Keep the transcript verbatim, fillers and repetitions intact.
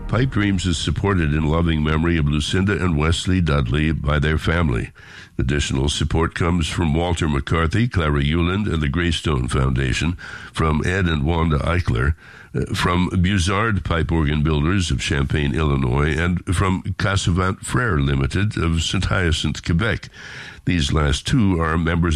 Pipe Dreams is supported in loving memory of Lucinda and Wesley Dudley by their family. Additional support comes from Walter McCarthy, Clara Euland, and the Greystone Foundation, from Ed and Wanda Eichler, uh, from Buzard Pipe Organ Builders of Champaign, Illinois, and from Cassavant Frere Limited of Saint Hyacinthe, Quebec. These last two are members